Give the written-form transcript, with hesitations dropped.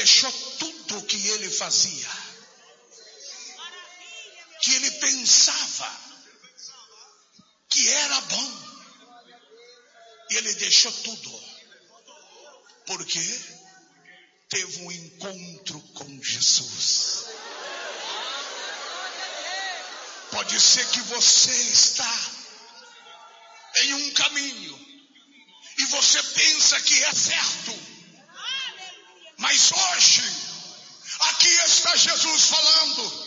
deixou tudo o que ele fazia, que ele pensava que era bom. E ele deixou tudo, porque teve um encontro com Jesus. Pode ser que você está em um caminho e você pensa que é certo, mas hoje aqui está Jesus falando: